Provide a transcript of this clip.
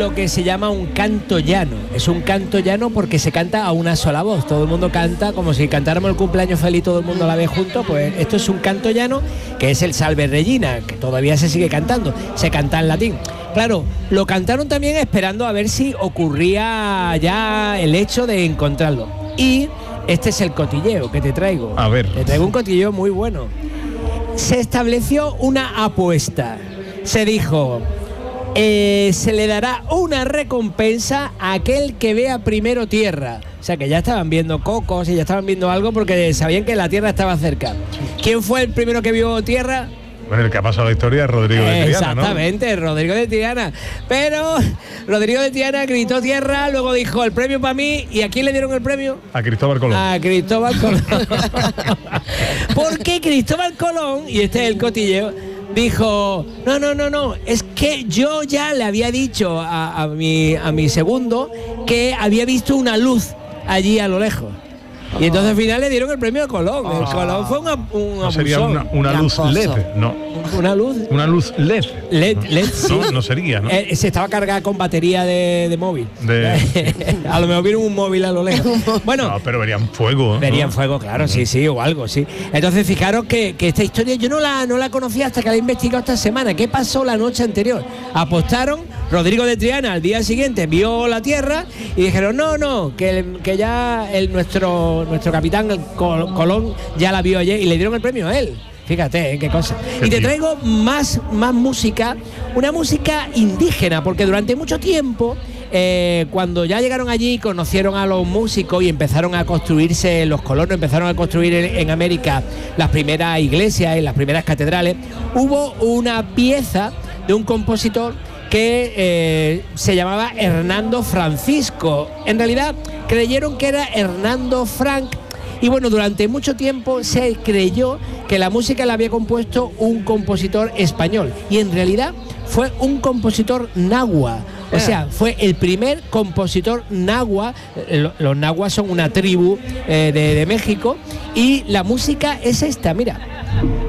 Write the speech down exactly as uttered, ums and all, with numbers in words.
lo que se llama un canto llano. Es un canto llano porque se canta a una sola voz. Todo el mundo canta como si cantáramos el cumpleaños feliz todo el mundo a la vez junto. Pues esto es un canto llano, que es el Salve Regina, que todavía se sigue cantando. Se canta en latín. Claro, lo cantaron también esperando a ver si ocurría ya el hecho de encontrarlo. Y este es el cotilleo que te traigo. A ver. Te traigo un cotilleo muy bueno. Se estableció una apuesta. Se dijo, eh, se le dará una recompensa a aquel que vea primero tierra. O sea, que ya estaban viendo cocos y ya estaban viendo algo porque sabían que la tierra estaba cerca. ¿Quién fue el primero que vio tierra? Bueno, el que ha pasado la historia es Rodrigo de Triana, ¿no? Exactamente, Rodrigo de Triana. Pero Rodrigo de Triana gritó tierra, luego dijo el premio para mí. ¿Y a quién le dieron el premio? A Cristóbal Colón. A Cristóbal Colón. Porque Cristóbal Colón, y este es el cotilleo, dijo, no, no, no, no, es que yo ya le había dicho a, a, mi, a mi segundo que había visto una luz allí a lo lejos. Y entonces al final le dieron el premio a Colón. El Colón fue un, un no sería una, una luz L E D, no. ¿Una luz? Una luz L E D. L E D, L E D sí. No, no sería, ¿no? Eh, se estaba cargada con batería de, de móvil. De... a lo mejor vieron un móvil a lo lejos. Bueno, no, pero verían fuego. Verían ¿no? fuego, claro, sí, sí, o algo, sí. Entonces fijaros que, que esta historia yo no la, no la conocía hasta que la he investigado esta semana. ¿Qué pasó la noche anterior? Apostaron, Rodrigo de Triana al día siguiente vio la tierra y dijeron, no, no, que, que ya el, nuestro, nuestro capitán el Col- Colón ya la vio ayer y le dieron el premio a él. Fíjate, ¿eh? Qué cosa. Y te traigo más, más música, una música indígena, porque durante mucho tiempo, eh, cuando ya llegaron allí, conocieron a los músicos y empezaron a construirse, los colonos empezaron a construir en, en América las primeras iglesias y las primeras catedrales, hubo una pieza de un compositor que eh, se llamaba Hernando Francisco. En realidad creyeron que era Hernando Frank. Y bueno, durante mucho tiempo se creyó que la música la había compuesto un compositor español. Y en realidad fue un compositor nahua. O sea, fue el primer compositor nahua. Los nahuas son una tribu eh, de, de México. Y la música es esta, mira.